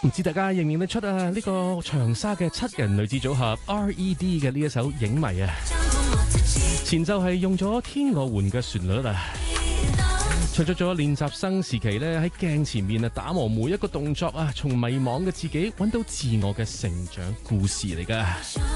唔知大家認唔認得出啊？呢個長沙嘅7人女子組合 R.E.D 嘅呢一首《影迷》啊，前奏係用咗天鵝湖嘅旋律啊，唱出咗練習生時期咧喺鏡前面啊打磨每一個動作啊，從迷惘嘅自己揾到自我嘅成長故事嚟噶。